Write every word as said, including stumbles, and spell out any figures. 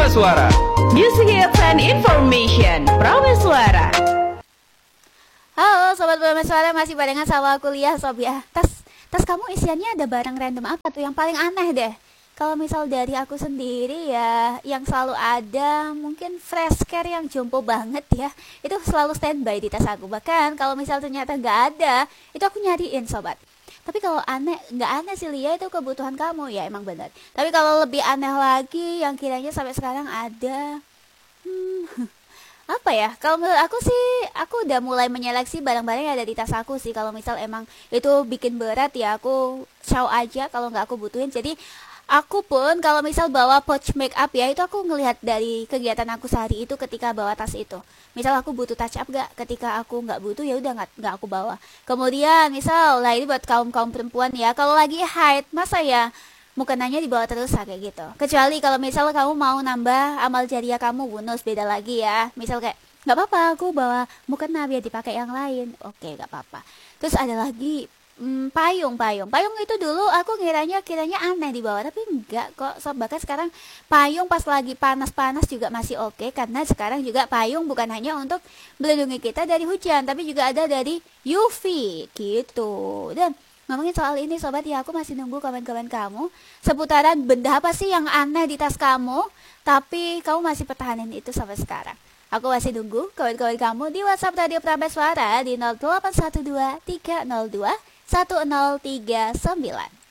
Prameswara. Music Hits and Information Prameswara. Halo Sobat Prameswara, masih barengan sama kuliah Sob ya. Tas, tas kamu isiannya ada barang random apa tuh yang paling aneh deh? Kalau misal dari aku sendiri ya, yang selalu ada mungkin fresh care yang jompo banget ya. Itu selalu standby di tas aku. Bahkan kalau misal ternyata nggak ada, itu aku nyariin Sobat. Tapi kalau aneh, nggak aneh sih Lia, itu kebutuhan kamu ya, emang benar. Tapi kalau lebih aneh lagi yang kiranya sampai sekarang ada, hmm, apa ya? Kalau menurut aku sih, aku udah mulai menyeleksi barang-barang yang ada di tas aku sih. Kalau misal emang itu bikin berat ya, aku show aja. Kalau nggak aku butuhin. Jadi aku pun kalau misal bawa pouch make up ya, itu aku ngelihat dari kegiatan aku sehari itu ketika bawa tas itu. Misal aku butuh touch up gak, ketika aku nggak butuh ya udah nggak nggak aku bawa. Kemudian misal lah ini buat kaum kaum perempuan ya, kalau lagi haid masa ya mukenanya dibawa terus kayak gitu. Kecuali kalau misal kamu mau nambah amal jariah kamu, bonus beda lagi ya. Misal kayak nggak apa-apa aku bawa mukena biar dipakai yang lain, oke nggak apa-apa. Terus ada lagi Hmm, payung, payung, payung itu dulu aku ngiranya kiranya aneh di bawah, tapi enggak kok Sob. Bahkan sekarang payung pas lagi panas-panas juga masih oke, karena sekarang juga payung bukan hanya untuk melindungi kita dari hujan, tapi juga ada dari U V gitu. Dan ngomongin soal ini Sobat ya, aku masih nunggu komen-komen kamu seputaran benda apa sih yang aneh di tas kamu, tapi kamu masih pertahanin itu sampai sekarang. Aku masih nunggu komen-komen kamu di WhatsApp Radio Prameswara di nol delapan satu dua tiga nol dua satu nol tiga sembilan.